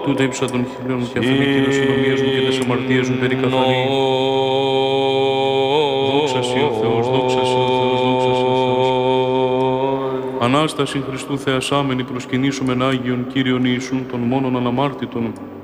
τούτα ύψα των χιλίων και αφήνει Κύριος συνομίας μου και τις αμαρτίες μου περικαθαρεί. Δόξα Συ ο Θεός, δόξα Συ ο Θεός, δόξα Συ ο Θεός. Ανάσταση Χριστού θεασάμενη προσκυνήσομεν Άγιον Κύριον Ιησούν των μόνον αναμάρτητων,